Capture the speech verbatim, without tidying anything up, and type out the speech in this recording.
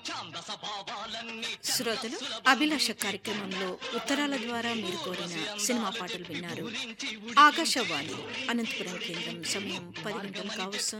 శ్రోతలు అభిలాష కార్యక్రమంలో ఉత్తరాల ద్వారా మీరు కోరిన సినిమా పాటలు విన్నారు. ఆకాశవాణి అనంతపురం కేంద్రం సమయం పది గంటలు కావస్తుంది.